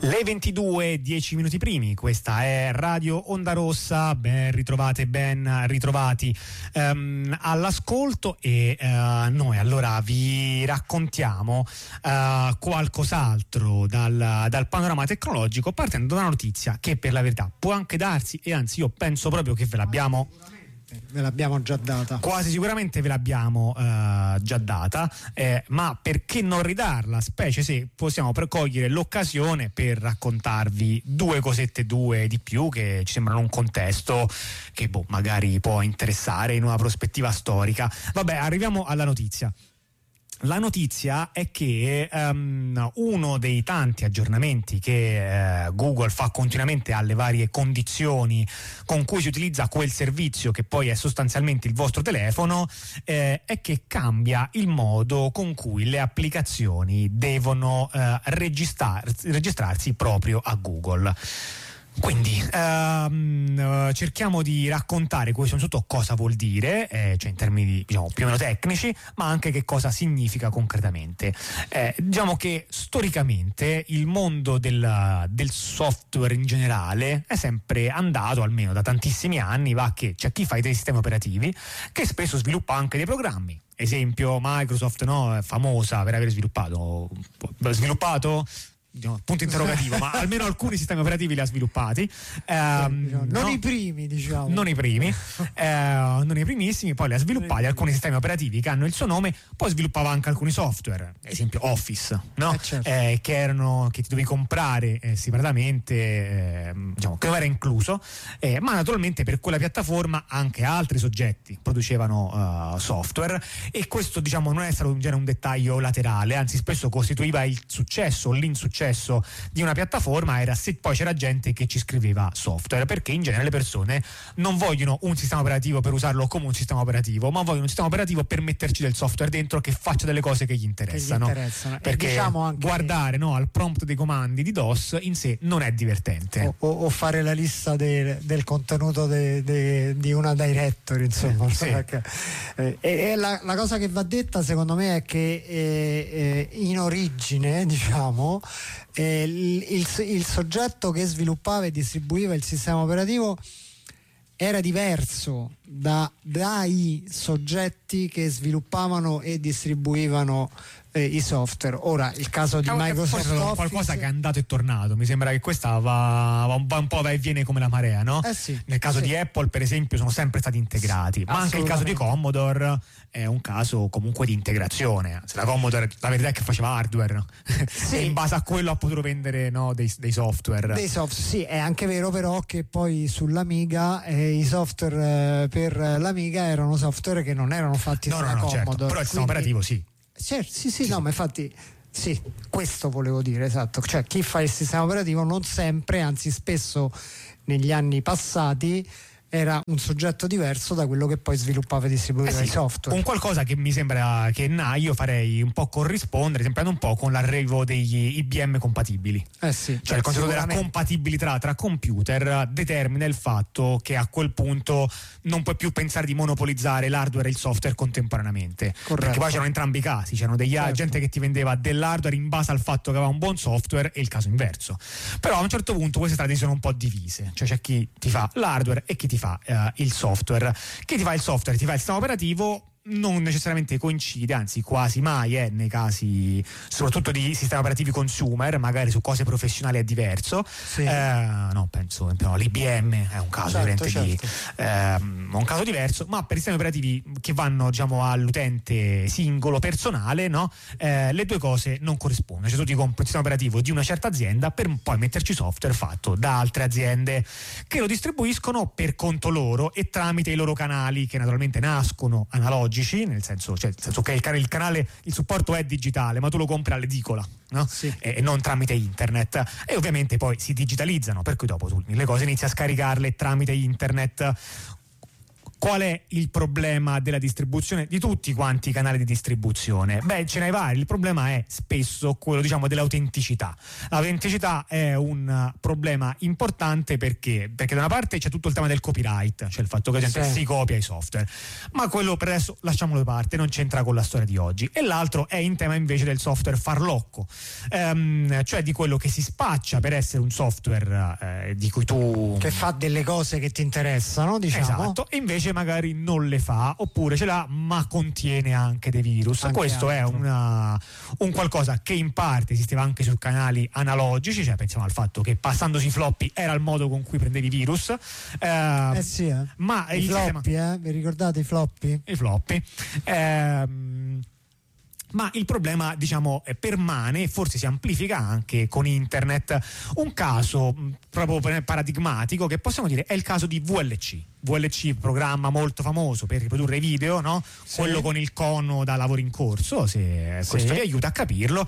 Le 22, 10 minuti primi, questa è Radio Onda Rossa, ben ritrovate, ben ritrovati all'ascolto e noi allora vi raccontiamo qualcos'altro dal panorama tecnologico, partendo da una notizia che per la verità può anche darsi, e anzi io penso proprio che ve l'abbiamo già data. Quasi sicuramente ve l'abbiamo già data, ma perché non ridarla, specie se possiamo cogliere l'occasione per raccontarvi due cosette di più che ci sembrano un contesto che magari può interessare in una prospettiva storica. Vabbè, arriviamo alla notizia. La notizia è che uno dei tanti aggiornamenti che Google fa continuamente alle varie condizioni con cui si utilizza quel servizio che poi è sostanzialmente il vostro telefono è che cambia il modo con cui le applicazioni devono registrarsi proprio a Google. Quindi cerchiamo di raccontare questo innanzitutto cosa vuol dire, cioè in termini più o meno tecnici, ma anche che cosa significa concretamente. Diciamo che storicamente il mondo del software in generale è sempre andato, almeno da tantissimi anni, che c'è chi fa dei sistemi operativi che spesso sviluppa anche dei programmi. Esempio, Microsoft, no, è famosa per aver sviluppato punto interrogativo, ma almeno alcuni sistemi operativi li ha sviluppati, non i primi, diciamo, non i primissimi, poi li ha sviluppati alcuni sistemi operativi che hanno il suo nome, poi sviluppava anche alcuni software, ad esempio Office, no? Certo. che ti dovevi comprare separatamente, diciamo che non era incluso, ma naturalmente per quella piattaforma anche altri soggetti producevano software, e questo diciamo non è stato un dettaglio laterale, anzi spesso costituiva il successo o l'insuccesso di una piattaforma era se poi c'era gente che ci scriveva software, perché in genere le persone non vogliono un sistema operativo per usarlo come un sistema operativo, ma vogliono un sistema operativo per metterci del software dentro che faccia delle cose che gli interessano. Perché diciamo anche guardare al prompt dei comandi di DOS in sé non è divertente. O fare la lista del contenuto di una directory, insomma. Sì. E la cosa che va detta secondo me è che in origine, diciamo, il soggetto che sviluppava e distribuiva il sistema operativo era diverso dai soggetti che sviluppavano e distribuivano i software. Ora il caso di Microsoft Office, qualcosa che è andato e tornato, mi sembra che questa va un po' va e viene come la marea, no? Sì, nel caso di Apple per esempio sono sempre stati integrati, ma anche il caso di Commodore è un caso comunque di integrazione. Se la Commodore, la verità è che faceva hardware, no? Sì. E in base a quello ha potuto vendere dei software. Sì, è anche vero però che poi sull'Amiga i software per l'Amiga erano software che non erano fatti sulla Commodore. Certo. Però il sistema operativo sì. Sì, no, ma infatti sì, questo volevo dire, esatto. Cioè chi fa il sistema operativo non sempre, anzi spesso negli anni passati era un soggetto diverso da quello che poi sviluppava e distribuiva i software. Un qualcosa che mi sembra che io farei un po' corrispondere, sempre un po' con l'arrivo degli IBM compatibili. Cioè il concetto della compatibilità tra computer determina il fatto che a quel punto non puoi più pensare di monopolizzare l'hardware e il software contemporaneamente. Corretto. Perché poi c'erano entrambi i casi, c'erano gente che ti vendeva dell'hardware in base al fatto che aveva un buon software e il caso inverso. Però a un certo punto queste strade sono un po' divise, cioè c'è chi ti fa l'hardware e chi ti fa il software. Chi ti fa il software ti fa il sistema operativo non necessariamente coincide, anzi quasi mai nei casi soprattutto di sistemi operativi consumer, magari su cose professionali è diverso. Penso l'IBM è un caso un caso diverso, ma per i sistemi operativi che vanno all'utente singolo, personale, le due cose non corrispondono. Cioè tu ti compri il sistema operativo di una certa azienda per poi metterci software fatto da altre aziende che lo distribuiscono per conto loro e tramite i loro canali che naturalmente nascono analogici, nel senso che il canale, il supporto è digitale, ma tu lo compri all'edicola, no? Sì. E non tramite internet, e ovviamente poi si digitalizzano, per cui dopo tu le cose inizi a scaricarle tramite internet Qual è il problema della distribuzione di tutti quanti i canali di distribuzione? Beh, ce n'hai vari. Il problema è spesso quello, diciamo, dell'autenticità. L'autenticità è un problema importante perché da una parte c'è tutto il tema del copyright, cioè il fatto che si copia i software, ma quello per adesso lasciamolo da parte, non c'entra con la storia di oggi. E l'altro è in tema invece del software farlocco, cioè di quello che si spaccia per essere un software di cui tu... che fa delle cose che ti interessano, diciamo. Esatto, e invece magari non le fa, oppure ce l'ha ma contiene anche dei virus. Anche questo altro. È un qualcosa che in parte esisteva anche su canali analogici, cioè pensiamo al fatto che passandosi i floppy era il modo con cui prendevi virus, Ma i floppy, vi ricordate i floppy? I floppy. Ma il problema, diciamo, permane e forse si amplifica anche con internet. Un caso proprio paradigmatico che possiamo dire è il caso di VLC. VLC, programma molto famoso per riprodurre video, no? Sì. Quello con il cono da lavoro in corso, se questo vi aiuta a capirlo,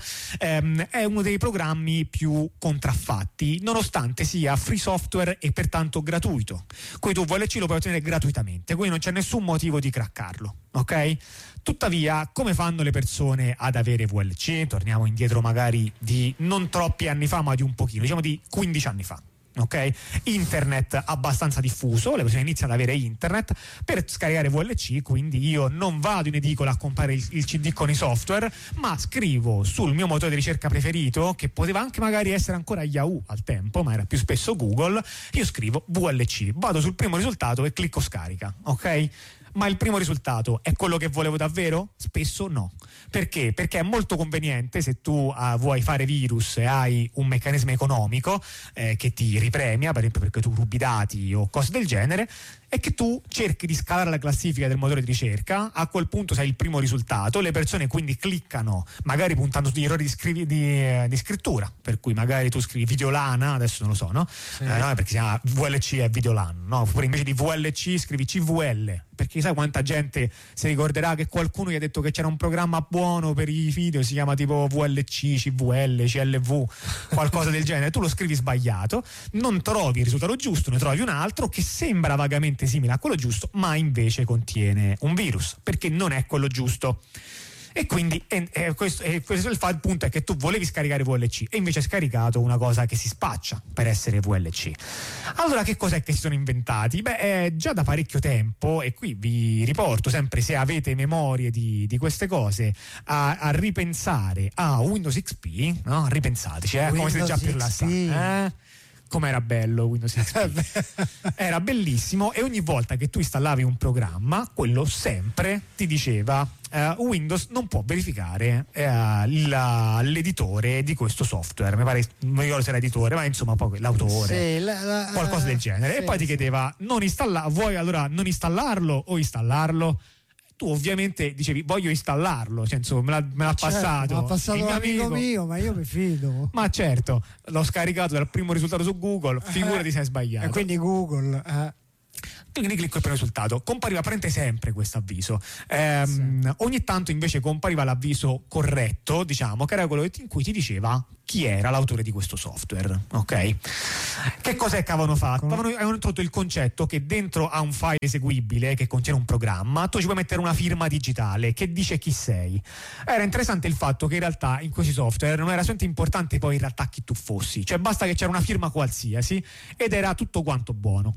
è uno dei programmi più contraffatti, nonostante sia free software e pertanto gratuito. Quindi tu VLC lo puoi ottenere gratuitamente, quindi non c'è nessun motivo di craccarlo, ok? Tuttavia, come fanno le persone ad avere VLC? Torniamo indietro magari di non troppi anni fa, ma di un pochino, diciamo di 15 anni fa. Ok, internet abbastanza diffuso, le persone iniziano ad avere internet per scaricare VLC, quindi io non vado in edicola a comprare il CD con i software, ma scrivo sul mio motore di ricerca preferito, che poteva anche magari essere ancora Yahoo al tempo, ma era più spesso Google. Io scrivo VLC, vado sul primo risultato e clicco scarica, ok? Ma il primo risultato è quello che volevo davvero? Spesso no. Perché? Perché è molto conveniente, se tu vuoi fare virus e hai un meccanismo economico che ti ripremia, per esempio perché tu rubi dati o cose del genere, è che tu cerchi di scalare la classifica del motore di ricerca. A quel punto sei il primo risultato, le persone quindi cliccano magari puntando sugli errori di scrittura, per cui magari tu scrivi Videolana, adesso non lo so, no? Sì. No, perché si chiama VLC è Videolana, no? Oppure invece di VLC scrivi CVL, perché sai quanta gente si ricorderà che qualcuno gli ha detto che c'era un programma buono per i video, si chiama tipo VLC, CVL, CLV, qualcosa del genere. Tu lo scrivi sbagliato, non trovi il risultato giusto, ne trovi un altro che sembra vagamente simile a quello giusto, ma invece contiene un virus, perché non è quello giusto. E quindi questo è il punto, è che tu volevi scaricare VLC e invece hai scaricato una cosa che si spaccia per essere VLC. Allora che cos'è che si sono inventati? Beh, già da parecchio tempo, e qui vi riporto sempre, se avete memorie di queste cose, a ripensare a Windows XP, no? Ripensateci, come siete già più rilassati. Com'era bello Windows XP. Era bellissimo, e ogni volta che tu installavi un programma, quello sempre ti diceva Windows non può verificare l'editore di questo software. Mi pare, non ricordo se era editore, ma insomma poi l'autore, qualcosa del genere. E poi ti chiedeva vuoi allora non installarlo o installarlo? Tu ovviamente dicevi voglio installarlo, cioè insomma me l'ha passato. L'ha passato un amico mio, ma io mi fido. Ma certo, l'ho scaricato dal primo risultato su Google, figurati se hai sbagliato. E quindi Google quindi clicco il primo risultato, compariva prende sempre questo avviso. Ogni tanto invece compariva l'avviso corretto, diciamo, che era quello in cui ti diceva chi era l'autore di questo software, ok? Che cos'è che avevano fatto? Avevano introdotto il concetto che dentro a un file eseguibile che contiene un programma tu ci puoi mettere una firma digitale che dice chi sei. Era interessante il fatto che in realtà in questi software non era solamente importante poi in realtà chi tu fossi, cioè basta che c'era una firma qualsiasi ed era tutto quanto buono.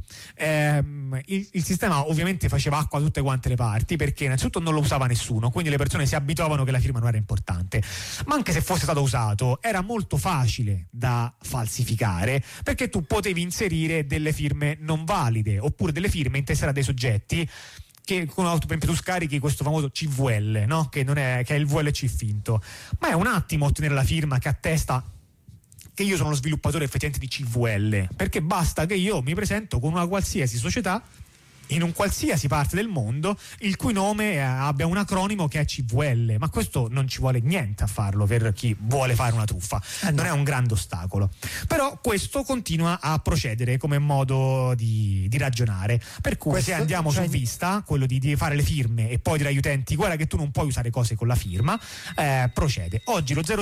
Il sistema ovviamente faceva acqua da tutte quante le parti, perché innanzitutto non lo usava nessuno, quindi le persone si abituavano che la firma non era importante, ma anche se fosse stato usato era molto facile da falsificare, perché tu potevi inserire delle firme non valide oppure delle firme in tessera dei soggetti che con per esempio tu scarichi questo famoso CVL, no? Che è il VLC finto, ma è un attimo ottenere la firma che attesta che io sono lo sviluppatore effettivamente di CVL, perché basta che io mi presento con una qualsiasi società in un qualsiasi parte del mondo il cui nome abbia un acronimo che è CVL, ma questo non ci vuole niente a farlo per chi vuole fare una truffa, non è un grande ostacolo. Però questo continua a procedere come modo di ragionare, per cui se andiamo su Vista, quello di fare le firme e poi dire agli utenti guarda che tu non puoi usare cose con la firma, procede. Oggi lo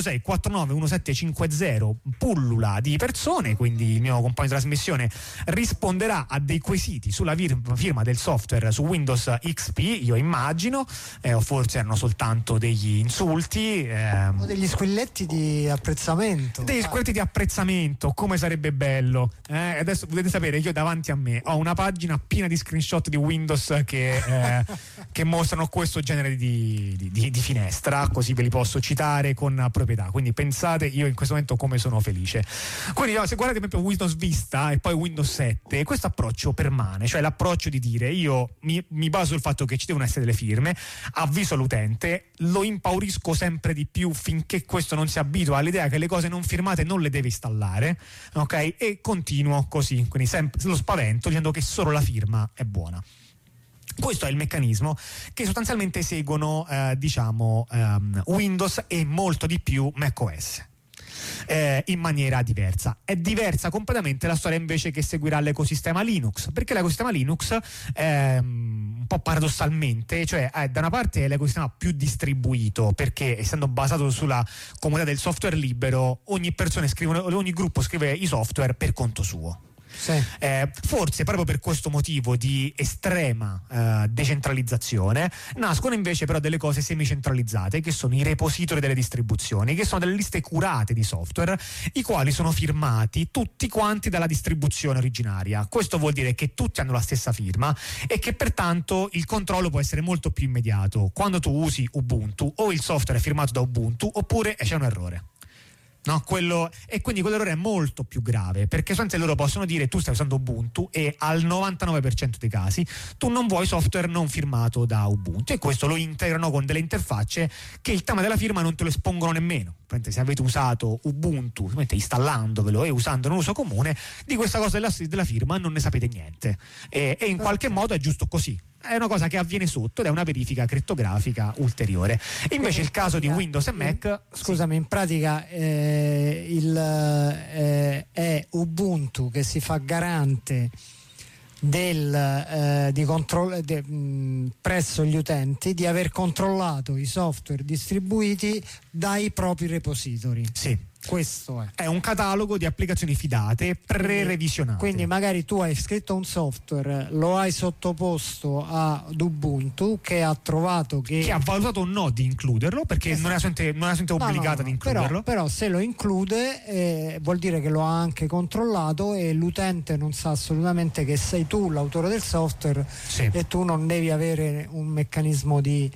06491750 pullula di persone, quindi il mio compagno di trasmissione risponderà a dei quesiti sulla firma sistema del software su Windows XP, io immagino, o forse erano soltanto degli insulti o degli squilletti di apprezzamento. Degli squilletti di apprezzamento, come sarebbe bello. Adesso potete sapere che io davanti a me ho una pagina piena di screenshot di Windows che mostrano questo genere di finestra, così ve li posso citare con proprietà. Quindi pensate io in questo momento come sono felice. Quindi se guardate per esempio Windows Vista e poi Windows 7, questo approccio permane, cioè l'approccio di dire io mi baso sul fatto che ci devono essere delle firme, avviso l'utente, lo impaurisco sempre di più finché questo non si abitua all'idea che le cose non firmate non le deve installare, ok? E continuo così, quindi sempre lo spavento dicendo che solo la firma è buona. Questo è il meccanismo che sostanzialmente seguono Windows e molto di più macOS. In maniera diversa. È diversa completamente la storia invece che seguirà l'ecosistema Linux, perché l'ecosistema Linux un po' paradossalmente, cioè da una parte è l'ecosistema più distribuito, perché essendo basato sulla comunità del software libero, ogni gruppo scrive i software per conto suo. Sì. Forse proprio per questo motivo di estrema decentralizzazione nascono invece però delle cose semicentralizzate, che sono i repository delle distribuzioni, che sono delle liste curate di software i quali sono firmati tutti quanti dalla distribuzione originaria. Questo vuol dire che tutti hanno la stessa firma e che pertanto il controllo può essere molto più immediato quando tu usi Ubuntu, o il software è firmato da Ubuntu oppure c'è un errore. No, e quindi quell'errore è molto più grave, perché sostanzialmente loro possono dire tu stai usando Ubuntu e al 99% dei casi tu non vuoi software non firmato da Ubuntu, e questo lo integrano con delle interfacce che il tema della firma non te lo espongono nemmeno. Se avete usato Ubuntu installandovelo e usandolo in uso comune, di questa cosa della firma non ne sapete niente, e in qualche modo è giusto così. È una cosa che avviene sotto ed è una verifica crittografica ulteriore. Invece il caso di Windows e Mac, scusami, in pratica è Ubuntu che si fa garante di controllo presso gli utenti di aver controllato i software distribuiti dai propri repository. Sì. Questo è un catalogo di applicazioni fidate pre-revisionate. Quindi magari tu hai scritto un software, lo hai sottoposto ad Ubuntu, che ha trovato che ha valutato o no di includerlo, perché non è assolutamente obbligata di includerlo. Però se lo include vuol dire che lo ha anche controllato, e l'utente non sa assolutamente che sei tu l'autore del software. Sì. E tu non devi avere un meccanismo di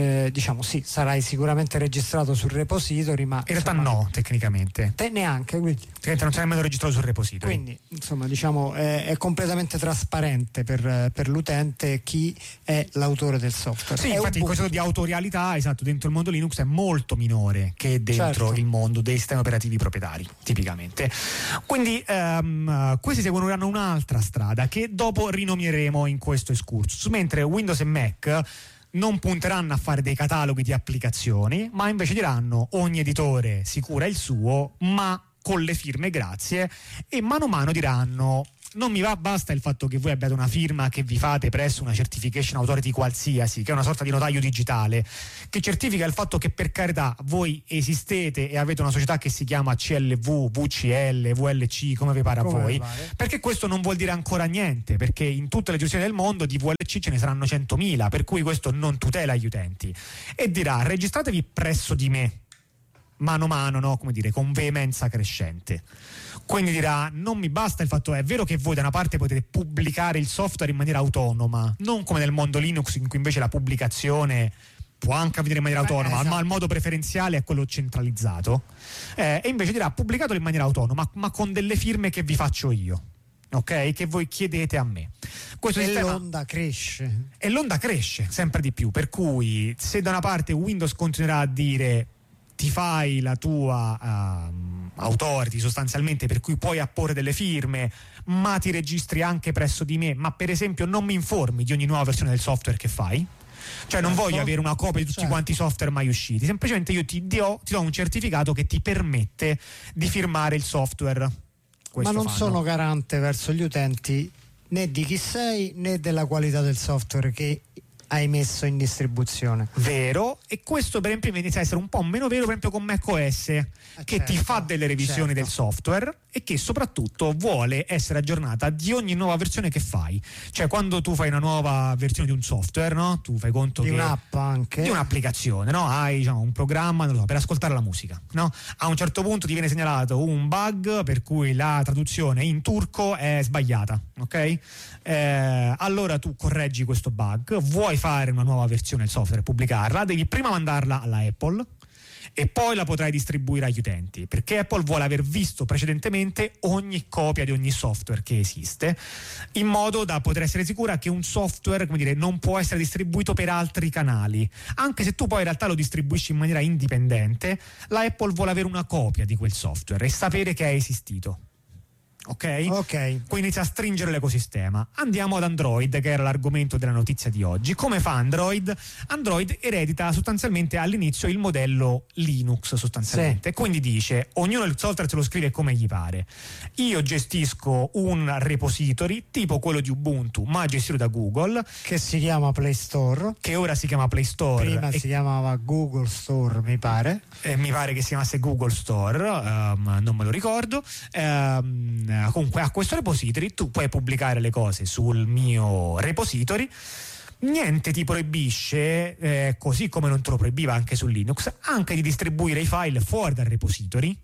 sì, sarai sicuramente registrato sul repository, ma in realtà no, tecnicamente neanche, quindi non sei nemmeno registrato sul repository. Quindi insomma è completamente trasparente per l'utente chi è l'autore del software. Sì, infatti il concetto di autorialità, esatto, dentro il mondo Linux è molto minore che dentro il mondo dei sistemi operativi proprietari, tipicamente. Quindi questi seguiranno un'altra strada che dopo rinomieremo in questo excursus, mentre Windows e Mac non punteranno a fare dei cataloghi di applicazioni, ma invece diranno ogni editore si cura il suo, ma con le firme grazie, e mano a mano diranno non mi basta il fatto che voi abbiate una firma che vi fate presso una certification authority qualsiasi, che è una sorta di notaio digitale che certifica il fatto che per carità voi esistete e avete una società che si chiama CLV, VCL, VLC, come vi pare a voi, perché questo non vuol dire ancora niente, perché in tutte le giurisdizioni del mondo di VLC ce ne saranno 100.000, per cui questo non tutela gli utenti, e dirà registratevi presso di me mano a mano, no? Come dire, con veemenza crescente. Quindi dirà non mi basta il fatto, è vero che voi da una parte potete pubblicare il software in maniera autonoma, non come nel mondo Linux in cui invece la pubblicazione può anche avvenire in maniera autonoma, ma il modo preferenziale è quello centralizzato, e invece dirà pubblicatelo in maniera autonoma, ma con delle firme che vi faccio io, ok? Che voi chiedete a me. Questo l'onda cresce. E l'onda cresce sempre di più, per cui se da una parte Windows continuerà a dire ti fai la tua authority sostanzialmente, per cui puoi apporre delle firme, ma ti registri anche presso di me, ma per esempio non mi informi di ogni nuova versione del software che fai, cioè non voglio avere una copia di tutti quanti i software mai usciti, semplicemente io ti do un certificato che ti permette di firmare il software. Ma non sono garante verso gli utenti né di chi sei né della qualità del software che hai messo in distribuzione. Vero, e questo per esempio inizia a essere un po' meno vero per esempio con macOS, che ti fa delle revisioni del software e che soprattutto vuole essere aggiornata di ogni nuova versione che fai. Cioè quando tu fai una nuova versione di un software, no? Tu fai conto di che un'app anche, di un'applicazione, no? Hai un programma, non lo so, per ascoltare la musica, no? A un certo punto ti viene segnalato un bug per cui la traduzione in turco è sbagliata, ok? Allora tu correggi questo bug, vuoi fare una nuova versione del software e pubblicarla, devi prima mandarla alla Apple e poi la potrai distribuire agli utenti, perché Apple vuole aver visto precedentemente ogni copia di ogni software che esiste, in modo da poter essere sicura che un software, come dire, non può essere distribuito per altri canali, anche se tu poi in realtà lo distribuisci in maniera indipendente. La Apple vuole avere una copia di quel software e sapere che è esistito. Ok? Quindi inizia a stringere l'ecosistema. Andiamo ad Android, che era l'argomento della notizia di oggi. Come fa Android? Android eredita sostanzialmente all'inizio il modello Linux, sostanzialmente. Quindi dice, ognuno il software se lo scrive come gli pare. Io gestisco un repository tipo quello di Ubuntu, ma gestito da Google, che si chiama Play Store, che ora si chiama Play Store. Prima si chiamava Google Store, mi pare. Mi pare che si chiamasse Google Store, non me lo ricordo. Comunque a questo repository tu puoi pubblicare le cose sul mio repository, niente ti proibisce, così come non te lo proibiva anche su Linux, anche di distribuire i file fuori dal repository,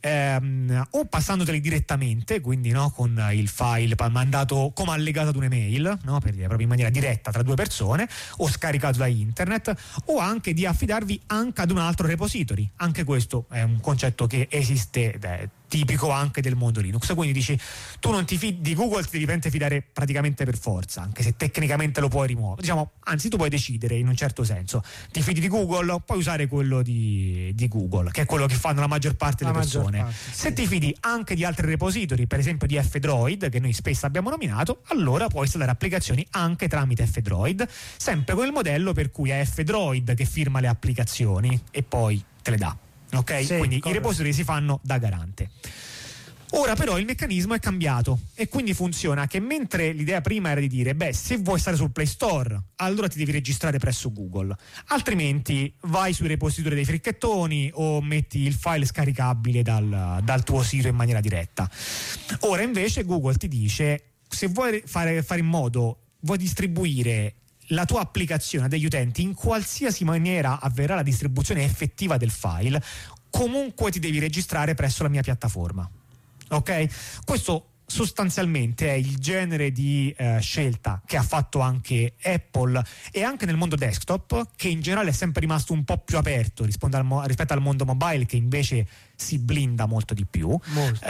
o passandoteli direttamente, quindi no, con il file mandato come allegato ad un'email, no, per dire proprio in maniera diretta tra due persone, o scaricato da internet, o anche di affidarvi anche ad un altro repository. Anche questo è un concetto che esiste, tipico anche del mondo Linux. Quindi dici, tu non ti fidi di Google, ti devi fidare praticamente per forza, anche se tecnicamente lo puoi rimuovere, anzi tu puoi decidere in un certo senso, ti fidi di Google, puoi usare quello di Google, che è quello che fanno la maggior parte delle persone. Se ti fidi anche di altri repository, per esempio di F-Droid, che noi spesso abbiamo nominato, allora puoi installare applicazioni anche tramite F-Droid, sempre con il modello per cui è F-Droid che firma le applicazioni e poi te le dà. Ok? Quindi i repository si fanno da garante. Ora però il meccanismo è cambiato e quindi funziona che mentre l'idea prima era di dire se vuoi stare sul Play Store allora ti devi registrare presso Google, altrimenti vai sui repository dei fricchettoni o metti il file scaricabile dal tuo sito in maniera diretta. Ora invece Google ti dice, se vuoi fare in modo, vuoi distribuire la tua applicazione a degli utenti, in qualsiasi maniera avverrà la distribuzione effettiva del file, comunque ti devi registrare presso la mia piattaforma. Ok? Questo sostanzialmente è il genere di scelta che ha fatto anche Apple, e anche nel mondo desktop, che in generale è sempre rimasto un po' più aperto rispetto al mondo mobile, che invece si blinda molto di più.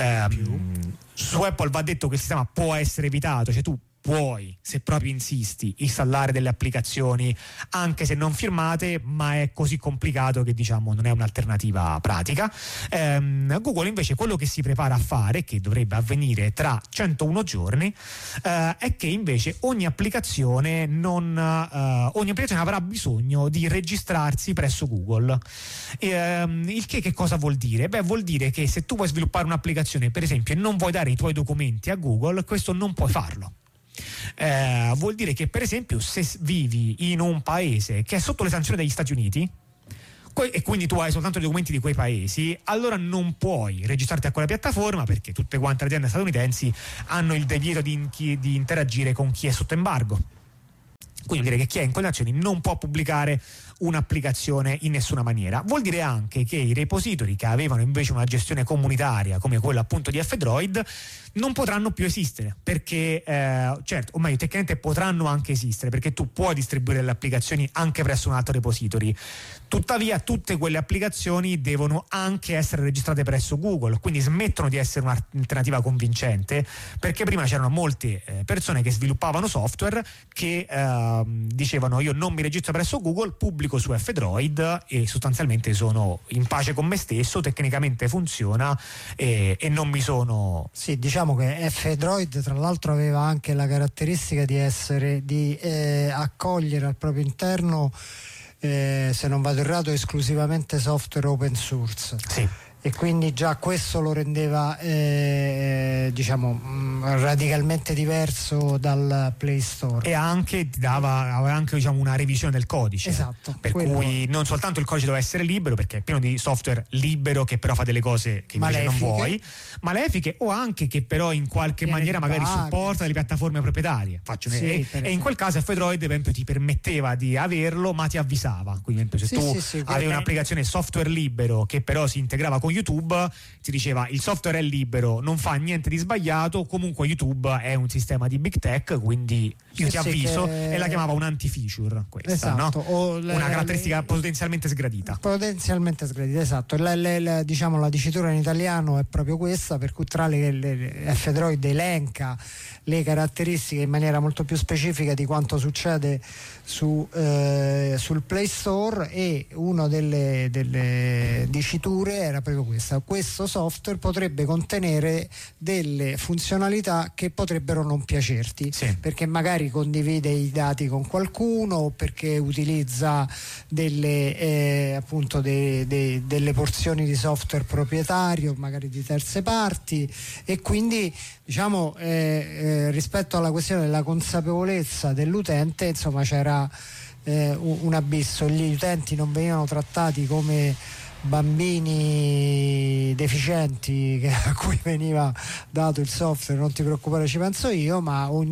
Su Apple va detto che il sistema può essere evitato, cioè tu puoi, se proprio insisti, installare delle applicazioni anche se non firmate, ma è così complicato che non è un'alternativa pratica. Google invece quello che si prepara a fare, che dovrebbe avvenire tra 101 giorni, è che invece ogni applicazione avrà bisogno di registrarsi presso Google. Il che cosa vuol dire? Vuol dire che se tu vuoi sviluppare un'applicazione, per esempio, e non vuoi dare i tuoi documenti a Google, questo non puoi farlo. Vuol dire che, per esempio, se vivi in un paese che è sotto le sanzioni degli Stati Uniti e quindi tu hai soltanto i documenti di quei paesi, allora non puoi registrarti a quella piattaforma, perché tutte quante le aziende statunitensi hanno il divieto di interagire con chi è sotto embargo. Quindi vuol dire che chi è in quelle nazioni non può pubblicare un'applicazione in nessuna maniera. Vuol dire anche che i repository che avevano invece una gestione comunitaria, come quella appunto di F-Droid, non potranno più esistere, perché certo, o meglio, tecnicamente potranno anche esistere, perché tu puoi distribuire le applicazioni anche presso un altro repository. Tuttavia tutte quelle applicazioni devono anche essere registrate presso Google, quindi smettono di essere un'alternativa convincente, perché prima c'erano molte persone che sviluppavano software che dicevano: io non mi registro presso Google, pubblico su F-Droid e sostanzialmente sono in pace con me stesso, tecnicamente funziona e non mi sono... Sì, diciamo che F-Droid tra l'altro aveva anche la caratteristica di accogliere al proprio interno, se non vado errato, esclusivamente software open source. Sì. e quindi già questo lo rendeva radicalmente diverso dal Play Store, e anche aveva anche una revisione del codice, esatto, per cui non soltanto il codice doveva essere libero, perché è pieno di software libero che però fa delle cose che invece non vuoi, malefiche, o anche che però in qualche maniera magari supporta delle piattaforme proprietarie. E in quel caso F-Droid per esempio ti permetteva di averlo, ma ti avvisava, quindi per esempio se tu avevi un'applicazione software libero che però si integrava con YouTube, ti diceva il software è libero, non fa niente di sbagliato, comunque YouTube è un sistema di big tech, quindi io ti avviso, e la chiamava un anti-feature questa, esatto, no? Una caratteristica potenzialmente sgradita, esatto. La dicitura in italiano è proprio questa, per cui tra le F-Droid elenca le caratteristiche in maniera molto più specifica di quanto succede sul Play Store, e una delle diciture era proprio questa: questo software potrebbe contenere delle funzionalità che potrebbero non piacerti, perché magari condivide i dati con qualcuno, o perché utilizza delle porzioni di software proprietario, magari di terze parti, e quindi rispetto alla questione della consapevolezza dell'utente, insomma, c'era un abisso. Gli utenti non venivano trattati come bambini deficienti a cui veniva dato il software, non ti preoccupare, ci penso io, ma ogni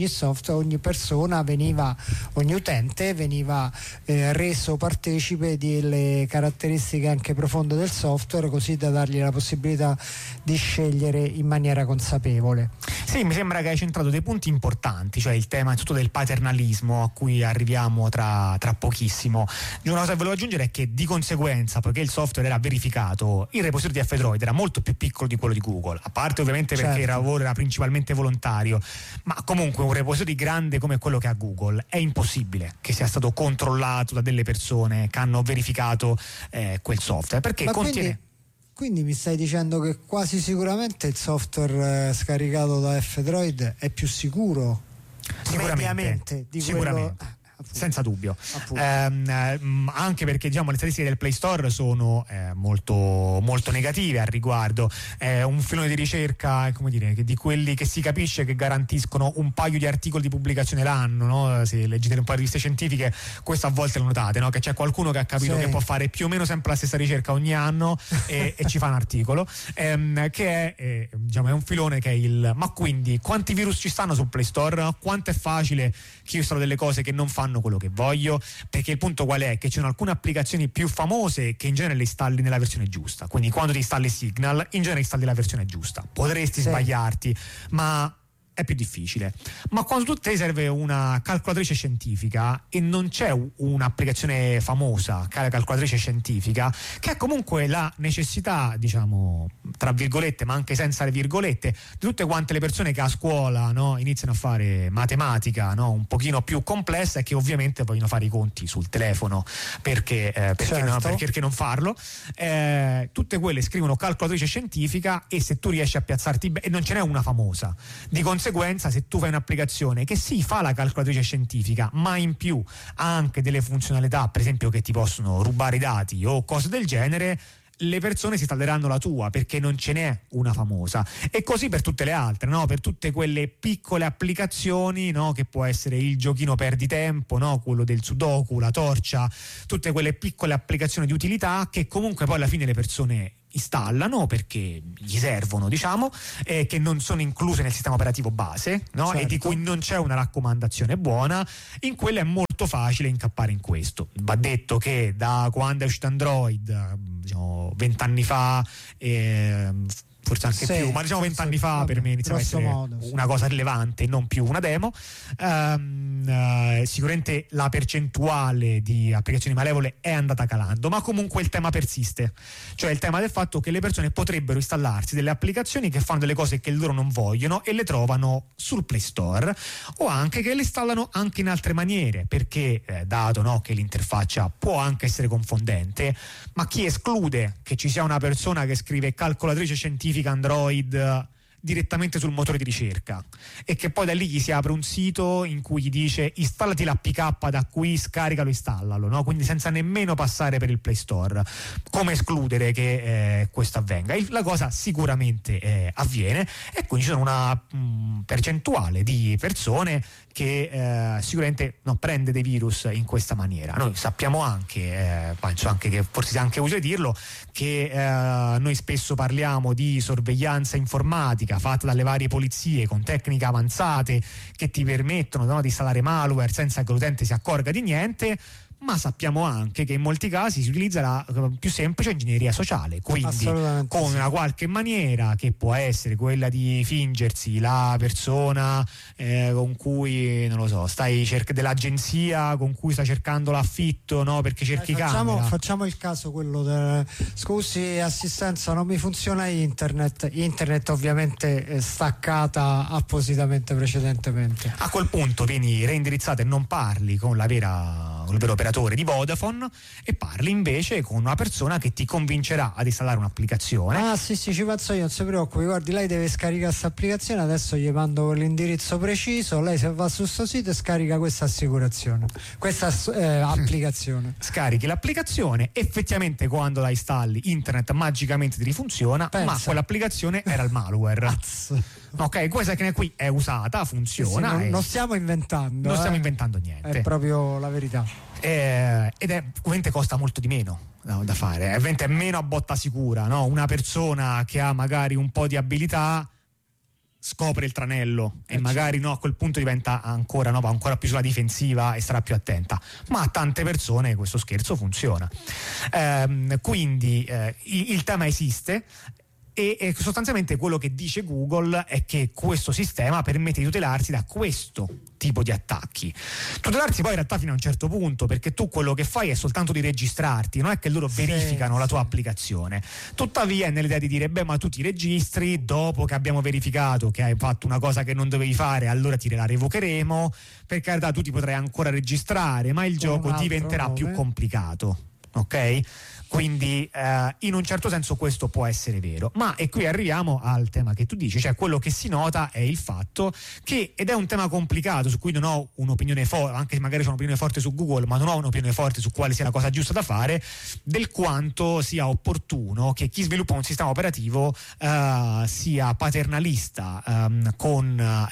utente veniva reso partecipe delle caratteristiche anche profonde del software, così da dargli la possibilità di scegliere in maniera consapevole. Sì, mi sembra che hai centrato dei punti importanti, cioè il tema tutto del paternalismo, a cui arriviamo tra pochissimo. Una cosa che volevo aggiungere è che di conseguenza, poiché il software era verificato, il repository di F-Droid era molto più piccolo di quello di Google, a parte ovviamente perché il lavoro era principalmente volontario, ma comunque un repository grande come quello che ha Google è impossibile che sia stato controllato da delle persone che hanno verificato quel software, perché contiene... Quindi mi stai dicendo che quasi sicuramente il software scaricato da F-Droid è più sicuro? Sicuramente. Senza dubbio, anche perché le statistiche del Play Store sono molto, molto negative al riguardo. Un filone di ricerca, come dire, di quelli che si capisce che garantiscono un paio di articoli di pubblicazione l'anno, no? Se leggete un po' di riviste scientifiche, questo a volte lo notate, no? Che c'è qualcuno che ha capito che può fare più o meno sempre la stessa ricerca ogni anno e ci fa un articolo, che è un filone che è ma quindi quanti virus ci stanno sul Play Store? Quanto è facile che io installo delle cose che non fanno quello che voglio? Perché il punto qual è? Che ci sono alcune applicazioni più famose che in genere le installi nella versione giusta, quindi quando ti installi Signal in genere installi la versione giusta, potresti sbagliarti, ma è più difficile. Ma quando tu ti serve una calcolatrice scientifica e non c'è un'applicazione famosa, calcolatrice scientifica, che ha comunque la necessità, tra virgolette, ma anche senza le virgolette, di tutte quante le persone che a scuola, no, iniziano a fare matematica, no, un pochino più complessa, e che ovviamente vogliono fare i conti sul telefono, perché non farlo? Tutte quelle scrivono calcolatrice scientifica, e se tu riesci a piazzarti bene, e non ce n'è una famosa, di conseguenza se tu fai un'applicazione che fa la calcolatrice scientifica, ma in più ha anche delle funzionalità, per esempio, che ti possono rubare i dati o cose del genere, le persone si installeranno la tua, perché non ce n'è una famosa. E così per tutte le altre, no? Per tutte quelle piccole applicazioni, no? Che può essere il giochino perditempo, no? Quello del Sudoku, la torcia, tutte quelle piccole applicazioni di utilità che comunque poi alla fine le persone installano perché gli servono, che non sono incluse nel sistema operativo base, no? E di cui non c'è una raccomandazione buona. In quella è molto facile incappare in questo. Va detto che da quando è uscito Android, 20 anni fa, forse anche più, ma 20 anni fa per me iniziava a essere una cosa rilevante, non più una demo. Sicuramente la percentuale di applicazioni malevole è andata calando, ma comunque il tema persiste, cioè il tema del fatto che le persone potrebbero installarsi delle applicazioni che fanno delle cose che loro non vogliono e le trovano sul Play Store, o anche che le installano anche in altre maniere, perché dato, no, che l'interfaccia può anche essere confondente, ma chi esclude che ci sia una persona che scrive calcolatrice scientifica Android direttamente sul motore di ricerca e che poi da lì gli si apre un sito in cui gli dice installati l'APK da qui, scaricalo, installalo, no? Quindi senza nemmeno passare per il Play Store. Come escludere che questo avvenga? La cosa sicuramente avviene, e quindi ci sono una percentuale di persone che sicuramente prende dei virus in questa maniera. Noi sappiamo anche, penso anche che forse sia anche utile dirlo, che noi spesso parliamo di sorveglianza informatica fatta dalle varie polizie con tecniche avanzate che ti permettono di installare malware senza che l'utente si accorga di niente. Ma sappiamo anche che in molti casi si utilizza la più semplice ingegneria sociale, quindi con una qualche maniera che può essere quella di fingersi la persona con cui, non lo so, dell'agenzia con cui stai cercando l'affitto, no? Perché cerchi camera. Facciamo il caso quello scusi assistenza, non mi funziona internet ovviamente staccata appositamente precedentemente. A quel punto vieni reindirizzato e non parli con il vero operatore di Vodafone e parli invece con una persona che ti convincerà ad installare un'applicazione. Ah sì, ci penso io, non si preoccupi, guardi, lei deve scaricare questa applicazione, adesso gli mando l'indirizzo preciso, lei se va su sto sito e scarica questa applicazione. Scarichi l'applicazione, effettivamente quando la installi internet magicamente ti rifunziona. Pensa. Ma quell'applicazione era il malware. Ok, questa che qui è usata, funziona. Sì, non stiamo inventando. Non stiamo inventando niente. È proprio la verità. Ed ovviamente costa molto di meno da fare. Ovviamente è meno a botta sicura, no? Una persona che ha magari un po' di abilità scopre il tranello e magari a quel punto diventa ancora più sulla difensiva e sarà più attenta. Ma a tante persone questo scherzo funziona. Quindi il tema esiste. E sostanzialmente quello che dice Google è che questo sistema permette di tutelarsi da questo tipo di attacchi. Tutelarsi poi in realtà fino a un certo punto, perché tu quello che fai è soltanto di registrarti, non è che loro verificano la tua applicazione. Tuttavia è nell'idea di dire ma tu ti registri, dopo che abbiamo verificato che hai fatto una cosa che non dovevi fare, allora ti la revocheremo. Per carità, tu ti potrai ancora registrare, ma il gioco diventerà più complicato, ok? Quindi in un certo senso questo può essere vero, e qui arriviamo al tema che tu dici, cioè quello che si nota è il fatto che, ed è un tema complicato su cui non ho un'opinione forte, anche se magari c'ho un'opinione forte su Google, ma non ho un'opinione forte su quale sia la cosa giusta da fare, del quanto sia opportuno che chi sviluppa un sistema operativo sia paternalista con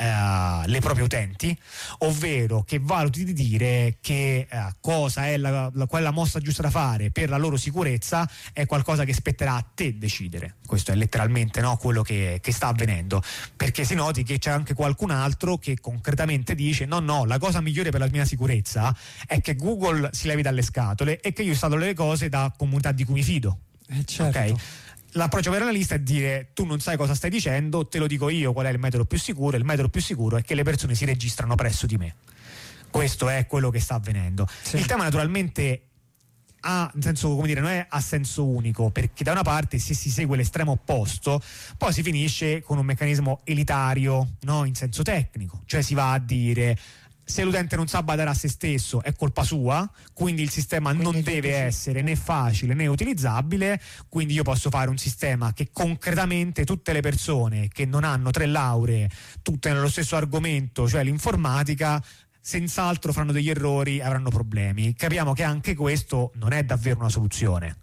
le proprie utenti, ovvero che valuti di dire che cosa è qual è la mossa giusta da fare per la loro sicurezza è qualcosa che spetterà a te decidere. Questo è letteralmente quello che sta avvenendo, perché si noti che c'è anche qualcun altro che concretamente dice no, la cosa migliore per la mia sicurezza è che Google si levi dalle scatole e che io installo le cose da comunità di cui mi fido. Certo. Okay? L'approccio paternalista è dire tu non sai cosa stai dicendo, te lo dico io qual è il metodo più sicuro. Il metodo più sicuro è che le persone si registrano presso di me. Questo è quello che sta avvenendo. Il tema naturalmente nel senso, come dire, non è a senso unico, perché da una parte se si segue l'estremo opposto poi si finisce con un meccanismo elitario, no? In senso tecnico, cioè si va a dire se l'utente non sa badare a se stesso è colpa sua, quindi il sistema non deve essere né facile né utilizzabile, quindi io posso fare un sistema che concretamente tutte le persone che non hanno 3 lauree tutte nello stesso argomento, cioè l'informatica, senz'altro faranno degli errori, avranno problemi. Capiamo che anche questo non è davvero una soluzione.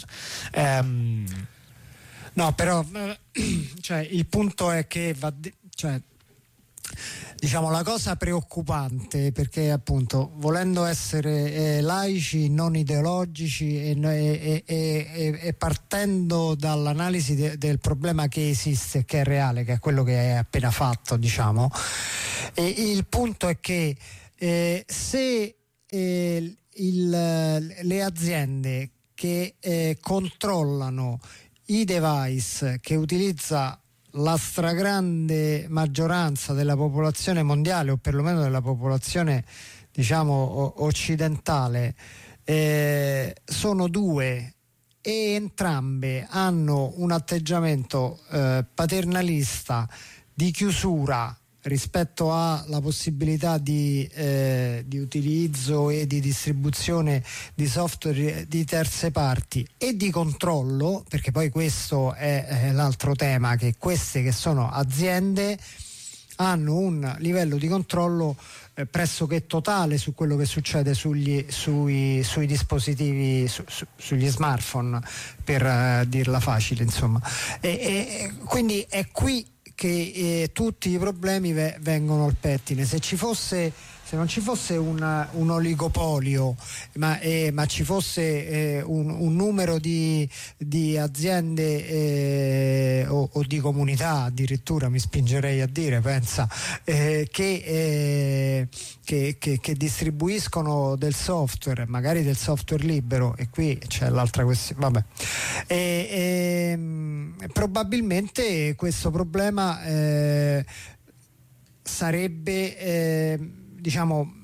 No, però cioè, il punto è che diciamo la cosa preoccupante, perché appunto volendo essere laici, non ideologici e partendo dall'analisi del problema che esiste, che è reale, che è quello che hai appena fatto, diciamo, e il punto è che se le aziende che controllano i device che utilizza la stragrande maggioranza della popolazione mondiale, o perlomeno della popolazione diciamo occidentale, sono 2 e entrambe hanno un atteggiamento paternalista, di chiusura, rispetto alla possibilità di utilizzo e di distribuzione di software di terze parti e di controllo, perché poi questo è l'altro tema, che queste che sono aziende hanno un livello di controllo pressoché totale su quello che succede sui dispositivi, sugli smartphone, per dirla facile, insomma. E quindi è qui che tutti i problemi vengono al pettine. Se non ci fosse un oligopolio, ma ci fosse un numero di aziende o di comunità, addirittura mi spingerei a dire, pensa, che distribuiscono del software, magari del software libero, e qui c'è l'altra questione, vabbè, probabilmente questo problema sarebbe diciamo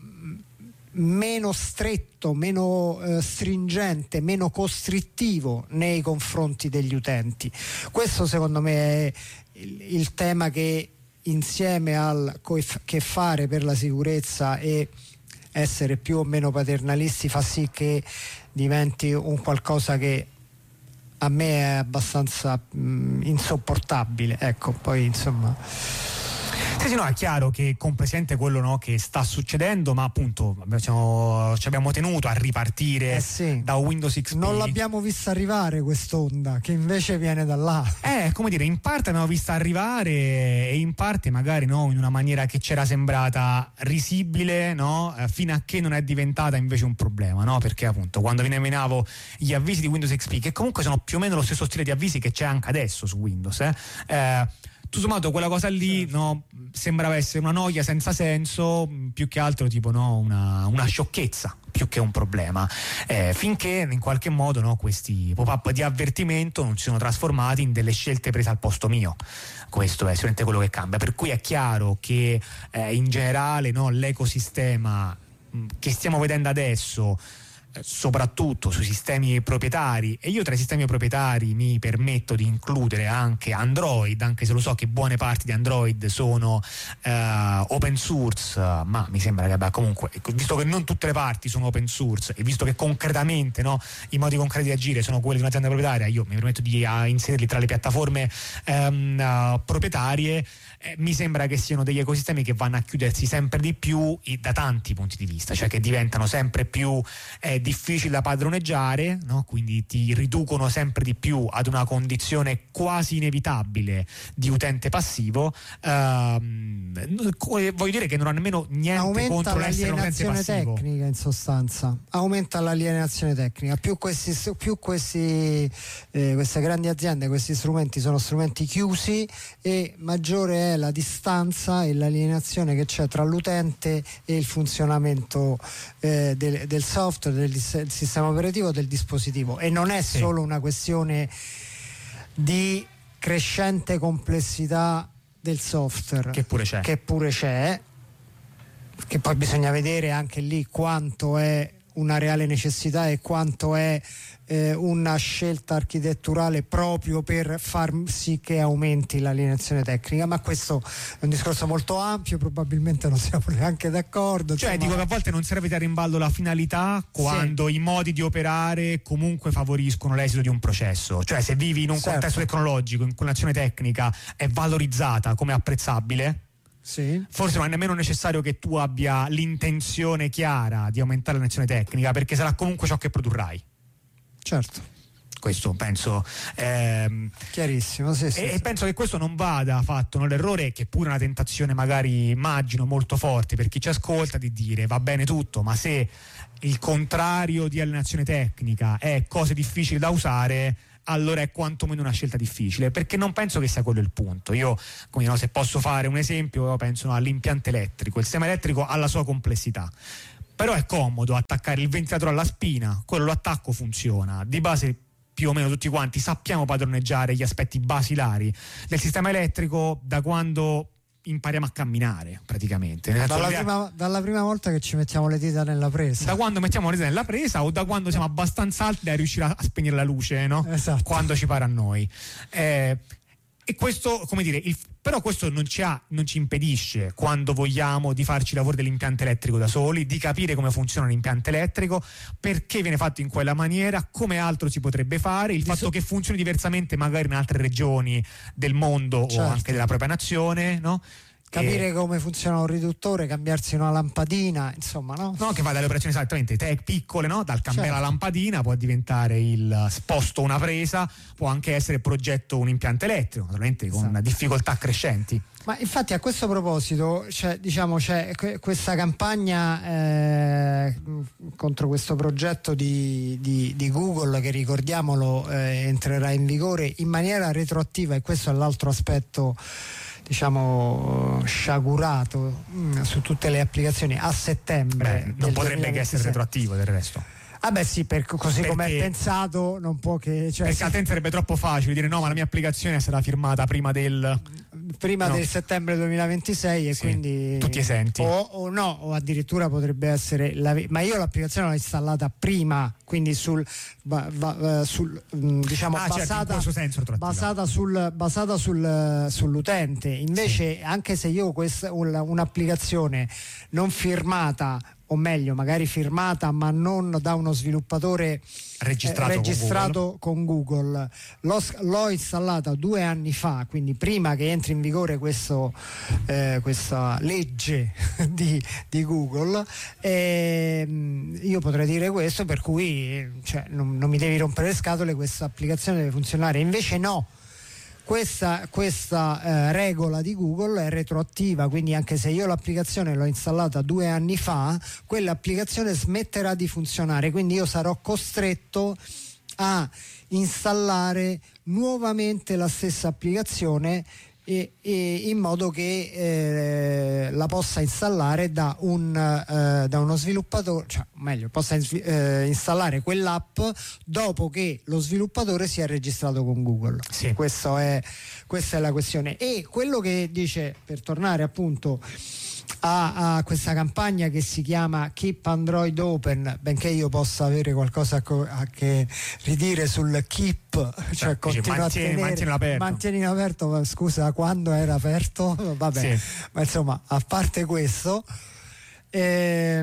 meno stretto, meno stringente, meno costrittivo nei confronti degli utenti. Questo secondo me è il tema che, insieme al che fare per la sicurezza e essere più o meno paternalisti, fa sì che diventi un qualcosa che a me è abbastanza insopportabile, ecco. Poi insomma sì, no, è chiaro che con presente quello, no, che sta succedendo, ma appunto ci abbiamo tenuto a ripartire da Windows XP. Non l'abbiamo vista arrivare quest'onda, che invece viene da là. Come dire, in parte abbiamo vista arrivare e in parte magari, no, in una maniera che c'era sembrata risibile, no, fino a che non è diventata invece un problema, no? Perché appunto quando vi nominavo gli avvisi di Windows XP, che comunque sono più o meno lo stesso stile di avvisi che c'è anche adesso su Windows, tutto sommato quella cosa lì, no, sembrava essere una noia senza senso, più che altro tipo, no, una sciocchezza più che un problema, finché in qualche modo, no, questi pop-up di avvertimento non si sono trasformati in delle scelte prese al posto mio. Questo è sicuramente quello che cambia, per cui è chiaro che in generale, no, l'ecosistema che stiamo vedendo adesso, soprattutto sui sistemi proprietari, e io tra i sistemi proprietari mi permetto di includere anche Android, anche se lo so che buone parti di Android sono open source, ma mi sembra che comunque, visto che non tutte le parti sono open source e visto che concretamente, no, i modi concreti di agire sono quelli di un'azienda proprietaria, io mi permetto di inserirli tra le piattaforme proprietarie. Mi sembra che siano degli ecosistemi che vanno a chiudersi sempre di più da tanti punti di vista, cioè che diventano sempre più difficili da padroneggiare, no? Quindi ti riducono sempre di più ad una condizione quasi inevitabile di utente passivo. Voglio dire che non ha nemmeno niente aumenta contro l'essere un utente passivo. Tecnica, in sostanza aumenta l'alienazione tecnica, più queste grandi aziende, questi strumenti sono strumenti chiusi, e maggiore è la distanza e l'alienazione che c'è tra l'utente e il funzionamento del software, del sistema operativo, del dispositivo. E non è solo una questione di crescente complessità del software, che pure c'è, che poi bisogna vedere anche lì quanto è una reale necessità e quanto è una scelta architetturale proprio per far sì che aumenti l'alienazione tecnica, ma questo è un discorso molto ampio, probabilmente non siamo neanche d'accordo. Cioè dico che a volte non serve tirare in ballo la finalità quando i modi di operare comunque favoriscono l'esito di un processo, cioè se vivi in un contesto tecnologico in cui l'azione tecnica è valorizzata come apprezzabile, forse non è nemmeno necessario che tu abbia l'intenzione chiara di aumentare l'azione tecnica, perché sarà comunque ciò che produrrai. Certo. Questo penso chiarissimo, e penso che questo non vada fatto, no, l'errore, che pure è una tentazione magari immagino molto forte per chi ci ascolta, di dire va bene tutto, ma se il contrario di alienazione tecnica è cose difficili da usare, allora è quantomeno una scelta difficile, perché non penso che sia quello il punto. Io, se posso fare un esempio, penso all'impianto elettrico. Il sistema elettrico ha la sua complessità, però è comodo attaccare il ventilatore alla spina, quello lo attacco, funziona. Di base più o meno tutti quanti sappiamo padroneggiare gli aspetti basilari del sistema elettrico da quando impariamo a camminare, praticamente. Dalla prima volta che ci mettiamo le dita nella presa. Da quando mettiamo le dita nella presa, o da quando siamo abbastanza alti da riuscire a spegnere la luce, no? Esatto. Quando ci pare a noi. E questo, come dire, però questo non ci impedisce, quando vogliamo, di farci i lavori dell'impianto elettrico da soli, di capire come funziona l'impianto elettrico, perché viene fatto in quella maniera, come altro si potrebbe fare, il fatto che funzioni diversamente magari in altre regioni del mondo, certo, o anche della propria nazione, no? Capire come funziona un riduttore, cambiarsi una lampadina, insomma, no? No, che va dalle operazioni esattamente piccole, no? Dal cambiare, certo, la lampadina, può diventare il sposto una presa, può anche essere progetto un impianto elettrico, naturalmente con, esatto, difficoltà crescenti. Ma infatti a questo proposito c'è questa campagna contro questo progetto di Google che, ricordiamolo, entrerà in vigore in maniera retroattiva, e questo è l'altro aspetto, diciamo, sciagurato su tutte le applicazioni, a settembre. Non potrebbe che essere retroattivo, del resto. Ah beh sì, così come è pensato non può che... perché altrimenti sarebbe troppo facile dire no, ma la mia applicazione sarà firmata prima del settembre 2026 e sì, quindi tutti esenti. O addirittura potrebbe essere ma io l'applicazione l'ho installata prima, quindi basata sull'utente. Invece sì, anche se io un'applicazione non firmata, o meglio magari firmata ma non da uno sviluppatore registrato con Google, l'ho installata 2 anni fa, quindi prima che entri in vigore questa legge di Google, io potrei dire questo, per cui non mi devi rompere le scatole, questa applicazione deve funzionare. Invece no, questa regola di Google è retroattiva, quindi anche se io l'applicazione l'ho installata 2 anni fa, quell'applicazione smetterà di funzionare, quindi io sarò costretto a installare nuovamente la stessa applicazione e in modo che la possa installare da uno sviluppatore, possa installare quell'app dopo che lo sviluppatore sia registrato con Google. Sì. Questa è la questione. E quello che dice, per tornare appunto a questa campagna che si chiama Keep Android Open, benché io possa avere qualcosa a che ridire sul keep, cioè continua a tenere, mantieni aperto, ma scusa, quando era aperto? Vabbè, sì. Ma insomma, a parte questo, però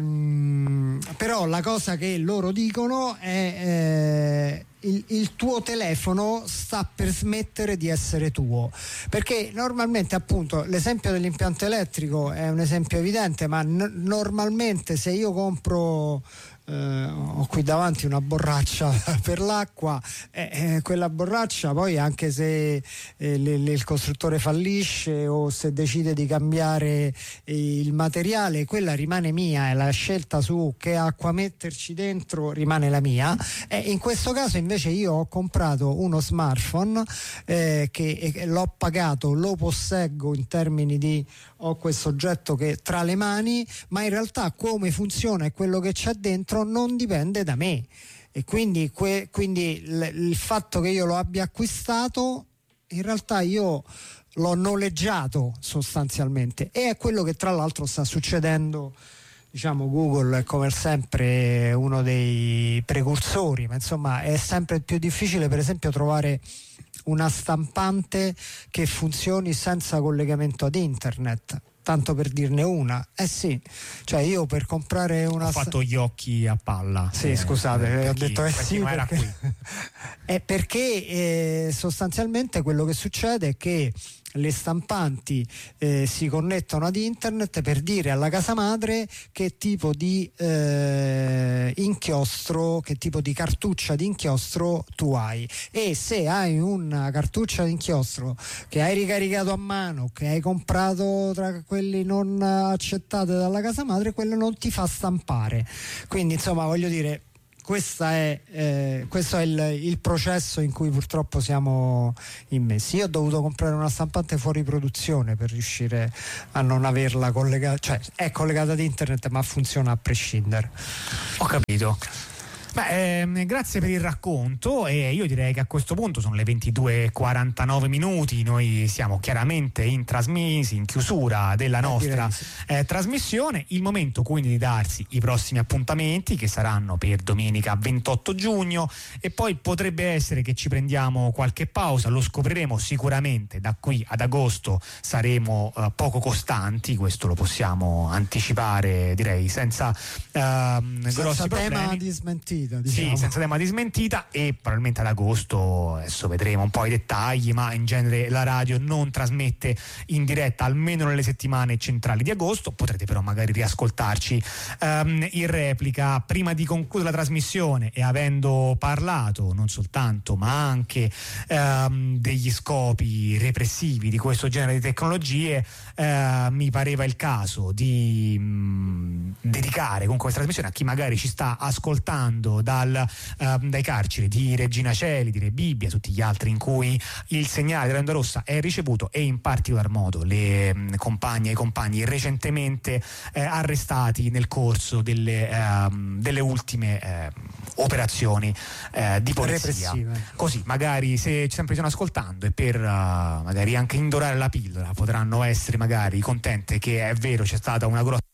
la cosa che loro dicono è il tuo telefono sta per smettere di essere tuo, perché normalmente, appunto, l'esempio dell'impianto elettrico è un esempio evidente, ma normalmente se io compro ho qui davanti una borraccia per l'acqua, quella borraccia poi, anche se il costruttore fallisce o se decide di cambiare il materiale, quella rimane mia, e la scelta su che acqua metterci dentro rimane la mia. In questo caso invece io ho comprato uno smartphone che l'ho pagato, lo posseggo, in termini di ho questo oggetto che tra le mani, ma in realtà come funziona e quello che c'è dentro non dipende da me, e quindi il fatto che io lo abbia acquistato, in realtà io l'ho noleggiato sostanzialmente, e è quello che tra l'altro sta succedendo. Diciamo, Google è come sempre uno dei precursori, ma insomma è sempre più difficile, per esempio, trovare una stampante che funzioni senza collegamento ad internet, tanto per dirne una. Sì, cioè io per comprare una... Ho fatto gli occhi a palla. Sì, scusate, ho detto sì non era qui. Perché sostanzialmente quello che succede è che le stampanti si connettono ad internet per dire alla casa madre che tipo di inchiostro, che tipo di cartuccia di inchiostro tu hai, e se hai una cartuccia di inchiostro che hai ricaricato a mano, che hai comprato tra quelli non accettate dalla casa madre, quello non ti fa stampare. Quindi insomma, voglio dire, questo è il processo in cui purtroppo siamo immessi. Io ho dovuto comprare una stampante fuori produzione per riuscire a non averla collegata, cioè è collegata ad internet ma funziona a prescindere. Ho capito. Grazie per il racconto, e io direi che a questo punto sono le 22:49 minuti, noi siamo chiaramente in chiusura della nostra trasmissione, il momento quindi di darsi i prossimi appuntamenti che saranno per domenica 28 giugno e poi potrebbe essere che ci prendiamo qualche pausa, lo scopriremo sicuramente. Da qui ad agosto saremo poco costanti, questo lo possiamo anticipare, direi senza grossi problemi. Di smentita, diciamo. Sì, senza tema di smentita, e probabilmente ad agosto adesso vedremo un po' i dettagli, ma in genere la radio non trasmette in diretta almeno nelle settimane centrali di agosto. Potrete però magari riascoltarci in replica prima di concludere la trasmissione, e avendo parlato non soltanto ma anche degli scopi repressivi di questo genere di tecnologie, mi pareva il caso di dedicare con questa trasmissione a chi magari ci sta ascoltando dai carceri di Regina Coeli, di Rebibbia, tutti gli altri in cui il segnale dell'onda rossa è ricevuto, e in particolar modo le compagne e i compagni recentemente arrestati nel corso delle ultime operazioni di polizia. Repressive. Così magari, se ci sempre stanno ascoltando, e per magari anche indorare la pillola, potranno essere magari contente che è vero c'è stata una grossa